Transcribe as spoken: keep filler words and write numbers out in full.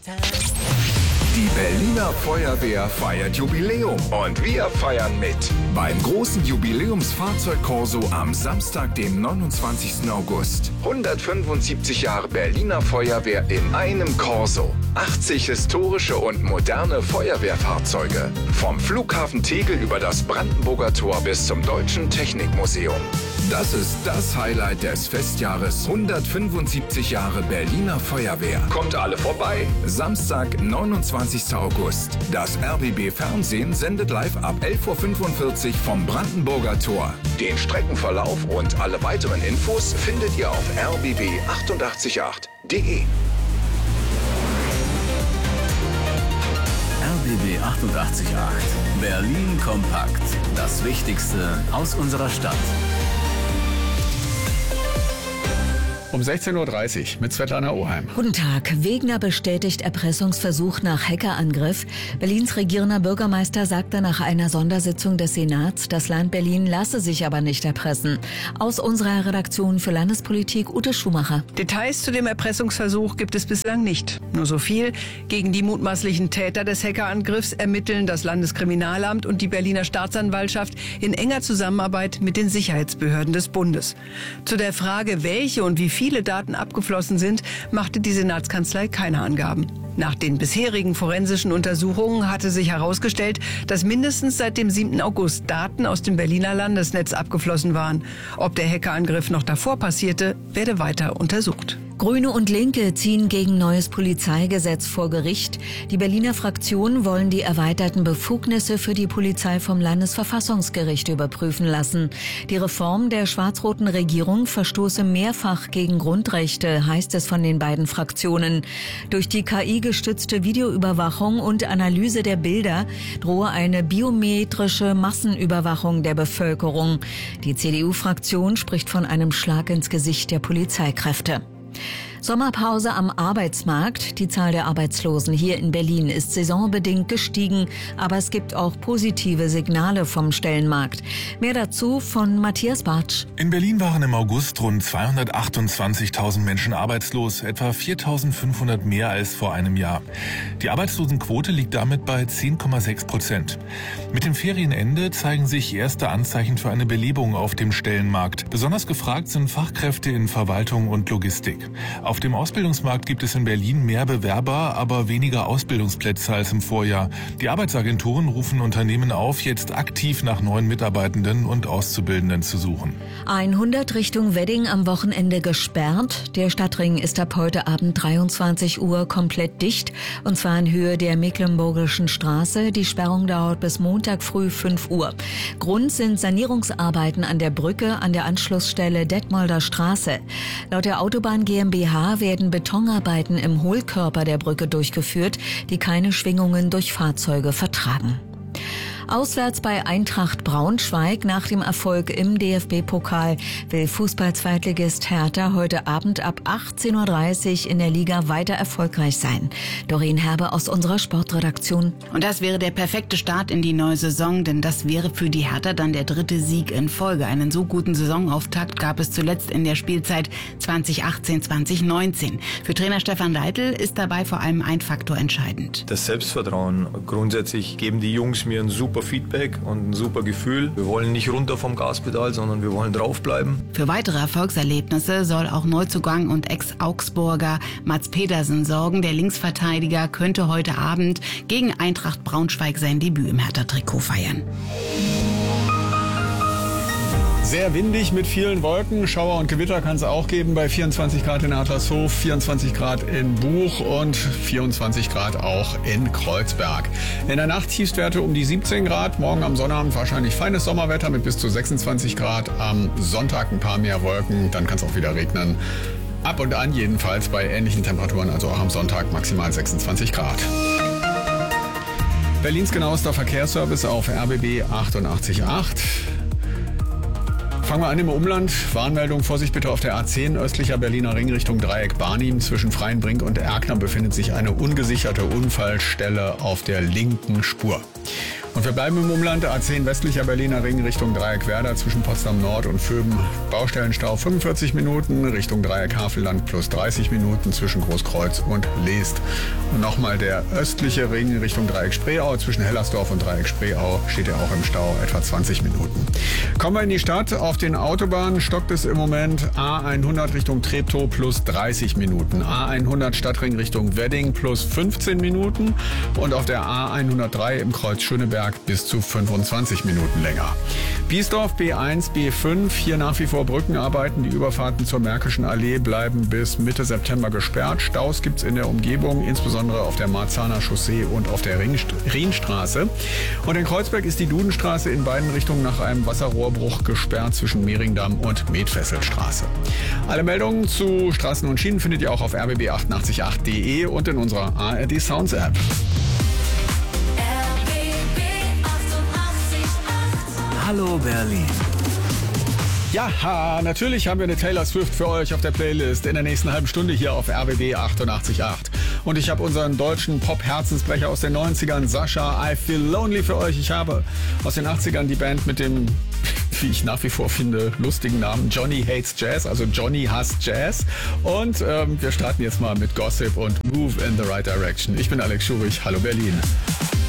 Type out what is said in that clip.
Die Berliner Feuerwehr feiert Jubiläum und wir feiern mit. Beim großen Jubiläumsfahrzeugkorso am Samstag, dem neunundzwanzigsten August. hundertfünfundsiebzig Jahre Berliner Feuerwehr in einem Korso. achtzig historische und moderne Feuerwehrfahrzeuge. Vom Flughafen Tegel über das Brandenburger Tor bis zum Deutschen Technikmuseum. Das ist das Highlight des Festjahres hundertfünfundsiebzig Jahre Berliner Feuerwehr. Kommt alle vorbei. Samstag, neunundzwanzigsten August. Das R B B Fernsehen sendet live ab elf Uhr fünfundvierzig vom Brandenburger Tor. Den Streckenverlauf und alle weiteren Infos findet ihr auf r b b achtundachtzig acht punkt d e. R B B achtundachtzig Komma acht. Berlin kompakt. Das Wichtigste aus unserer Stadt. Um sechzehn Uhr dreißig mit Svetlana Oheim. Guten Tag. Wegner bestätigt Erpressungsversuch nach Hackerangriff. Berlins regierender Bürgermeister sagte nach einer Sondersitzung des Senats, das Land Berlin lasse sich aber nicht erpressen. Aus unserer Redaktion für Landespolitik Ute Schumacher. Details zu dem Erpressungsversuch gibt es bislang nicht. Nur so viel: Gegen die mutmaßlichen Täter des Hackerangriffs ermitteln das Landeskriminalamt und die Berliner Staatsanwaltschaft in enger Zusammenarbeit mit den Sicherheitsbehörden des Bundes. Zu der Frage, welche und wie viele Daten abgeflossen sind, machte die Senatskanzlei keine Angaben. Nach den bisherigen forensischen Untersuchungen hatte sich herausgestellt, dass mindestens seit dem siebten August Daten aus dem Berliner Landesnetz abgeflossen waren. Ob der Hackerangriff noch davor passierte, werde weiter untersucht. Grüne und Linke ziehen gegen neues Polizeigesetz vor Gericht. Die Berliner Fraktionen wollen die erweiterten Befugnisse für die Polizei vom Landesverfassungsgericht überprüfen lassen. Die Reform der schwarz-roten Regierung verstoße mehrfach gegen Grundrechte, heißt es von den beiden Fraktionen. Durch die K I-gestützte Videoüberwachung und Analyse der Bilder drohe eine biometrische Massenüberwachung der Bevölkerung. Die C D U-Fraktion spricht von einem Schlag ins Gesicht der Polizeikräfte. Sommerpause am Arbeitsmarkt. Die Zahl der Arbeitslosen hier in Berlin ist saisonbedingt gestiegen, aber es gibt auch positive Signale vom Stellenmarkt. Mehr dazu von Matthias Bartsch. In Berlin waren im August rund zweihundertachtundzwanzigtausend Menschen arbeitslos, etwa viertausendfünfhundert mehr als vor einem Jahr. Die Arbeitslosenquote liegt damit bei zehn Komma sechs Prozent. Mit dem Ferienende zeigen sich erste Anzeichen für eine Belebung auf dem Stellenmarkt. Besonders gefragt sind Fachkräfte in Verwaltung und Logistik. Auf dem Ausbildungsmarkt gibt es in Berlin mehr Bewerber, aber weniger Ausbildungsplätze als im Vorjahr. Die Arbeitsagenturen rufen Unternehmen auf, jetzt aktiv nach neuen Mitarbeitenden und Auszubildenden zu suchen. hundert Richtung Wedding am Wochenende gesperrt. Der Stadtring ist ab heute Abend dreiundzwanzig Uhr komplett dicht, und zwar in Höhe der Mecklenburgischen Straße. Die Sperrung dauert bis Montag früh fünf Uhr. Grund sind Sanierungsarbeiten an der Brücke an der Anschlussstelle Detmolder Straße. Laut der Autobahn GmbH werden Betonarbeiten im Hohlkörper der Brücke durchgeführt, die keine Schwingungen durch Fahrzeuge vertragen. Auswärts bei Eintracht Braunschweig nach dem Erfolg im D F B-Pokal will Fußball-Zweitligist Hertha heute Abend ab achtzehn Uhr dreißig in der Liga weiter erfolgreich sein. Doreen Herbe aus unserer Sportredaktion. Und das wäre der perfekte Start in die neue Saison, denn das wäre für die Hertha dann der dritte Sieg in Folge. Einen so guten Saisonauftakt gab es zuletzt in der Spielzeit zwanzig achtzehn zwanzig neunzehn. Für Trainer Stefan Leitl ist dabei vor allem ein Faktor entscheidend. Das Selbstvertrauen. Grundsätzlich geben die Jungs mir ein super Feedback und ein super Gefühl. Wir wollen nicht runter vom Gaspedal, sondern wir wollen draufbleiben. Für weitere Erfolgserlebnisse soll auch Neuzugang und Ex-Augsburger Mats Pedersen sorgen. Der Linksverteidiger könnte heute Abend gegen Eintracht Braunschweig sein Debüt im Hertha-Trikot feiern. Sehr windig mit vielen Wolken. Schauer und Gewitter kann es auch geben bei vierundzwanzig Grad in Adlershof, vierundzwanzig Grad in Buch und vierundzwanzig Grad auch in Kreuzberg. In der Nacht Tiefstwerte um die siebzehn Grad. Morgen am Sonnabend wahrscheinlich feines Sommerwetter mit bis zu sechsundzwanzig Grad. Am Sonntag ein paar mehr Wolken. Dann kann es auch wieder regnen. Ab und an jedenfalls bei ähnlichen Temperaturen, also auch am Sonntag maximal sechsundzwanzig Grad. Berlins genauester Verkehrsservice auf R B B achtundachtzig Komma acht. Fangen wir an im Umland. Warnmeldung: Vorsicht bitte auf der A zehn, östlicher Berliner Ring Richtung Dreieck Barnim. Zwischen Freienbrink und Erkner befindet sich eine ungesicherte Unfallstelle auf der linken Spur. Und wir bleiben im Umland. A zehn, westlicher Berliner Ring Richtung Dreieck Werder. Zwischen Potsdam Nord und Vöben Baustellenstau fünfundvierzig Minuten. Richtung Dreieck Havelland plus dreißig Minuten zwischen Großkreuz und Leest. Nochmal der östliche Ring Richtung Dreieck-Spreeau. Zwischen Hellersdorf und Dreieck-Spreeau steht er auch im Stau, etwa zwanzig Minuten. Kommen wir in die Stadt. Auf den Autobahnen stockt es im Moment A hundert Richtung Treptow plus dreißig Minuten. A hundert Stadtring Richtung Wedding plus fünfzehn Minuten. Und auf der A hundertdrei im Kreuz Schöneberg bis zu fünfundzwanzig Minuten länger. Biesdorf B eins, B fünf, hier nach wie vor Brückenarbeiten. Die Überfahrten zur Märkischen Allee bleiben bis Mitte September gesperrt. Staus gibt's in der Umgebung, insbesondere auf der Marzahner Chaussee und auf der Rienstraße. Und in Kreuzberg ist die Dudenstraße in beiden Richtungen nach einem Wasserrohrbruch gesperrt zwischen Mehringdamm und Medfesselstraße. Alle Meldungen zu Straßen und Schienen findet ihr auch auf r b b achtundachtzig punkt acht punkt de und in unserer A R D Sounds App. Hallo Berlin. Ja, natürlich haben wir eine Taylor Swift für euch auf der Playlist in der nächsten halben Stunde hier auf R B B achtundachtzig Punkt acht. Und ich habe unseren deutschen Pop-Herzensbrecher aus den neunzigern, Sascha, I Feel Lonely für euch. Ich habe aus den achtzigern die Band mit dem, wie ich nach wie vor finde, lustigen Namen Johnny Hates Jazz, also Johnny hasst Jazz. Und ähm, wir starten jetzt mal mit Gossip und Move in the Right Direction. Ich bin Alex Schurich. Hallo Berlin.